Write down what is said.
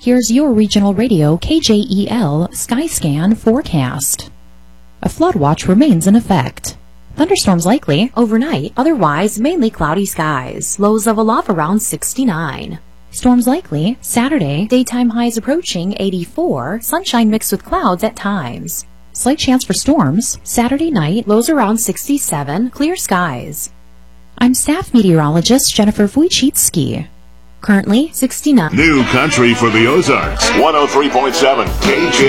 Here's your regional radio KJEL Skyscan forecast. A flood watch remains in effect. Thunderstorms likely overnight, otherwise mainly cloudy skies. Lows level off around 69. Storms likely Saturday, daytime highs approaching 84, sunshine mixed with clouds at times. Slight chance for storms Saturday night, lows around 67, clear skies. I'm staff meteorologist Jennifer Wojcicki. Currently 69. New country for the Ozarks. 103.7 KJ.